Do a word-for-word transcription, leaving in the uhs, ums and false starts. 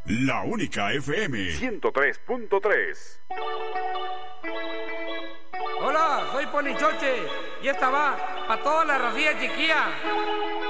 La única F M ciento tres punto tres. Hola, soy Ponichoche y esta va para toda la racía chiquilla.